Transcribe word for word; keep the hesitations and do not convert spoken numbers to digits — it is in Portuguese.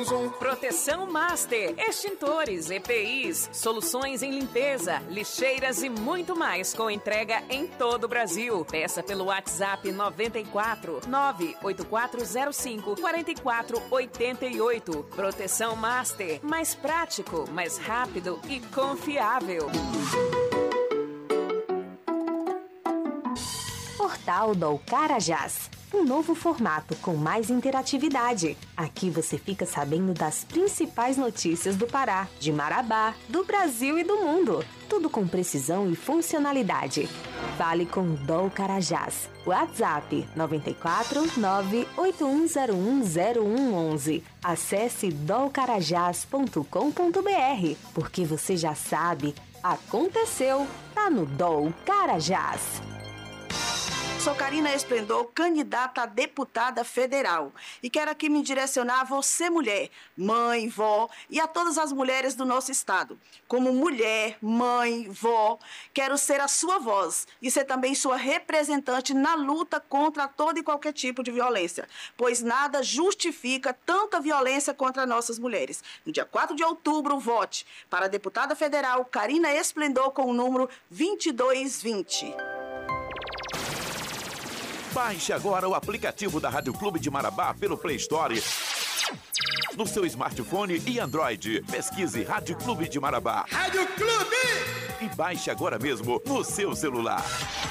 Proteção Master, extintores, E P Is, soluções em limpeza, lixeiras e muito mais com entrega em todo o Brasil. Peça pelo WhatsApp noventa e quatro, nove oito quatro zero cinco, quatro quatro oito oito. Proteção Master, mais prático, mais rápido e confiável. Portal do Carajás. Um novo formato com mais interatividade. Aqui você fica sabendo das principais notícias do Pará, de Marabá, do Brasil e do mundo. Tudo com precisão e funcionalidade. Fale com Dol Carajás. WhatsApp nove quatro nove oito um zero um zero um um um. Acesse dol carajás ponto com ponto b r, porque você já sabe, aconteceu, tá no Dol Carajás. Sou Karina Esplendor, candidata a deputada federal. E quero aqui me direcionar a você, mulher, mãe, vó e a todas as mulheres do nosso estado. Como mulher, mãe, vó, quero ser a sua voz e ser também sua representante na luta contra todo e qualquer tipo de violência, pois nada justifica tanta violência contra nossas mulheres. No dia quatro de outubro, vote para a deputada federal Karina Esplendor com o número vinte e dois vinte. Baixe agora o aplicativo da Rádio Clube de Marabá pelo Play Store, no seu smartphone e Android. Pesquise Rádio Clube de Marabá. Rádio Clube! E baixe agora mesmo no seu celular.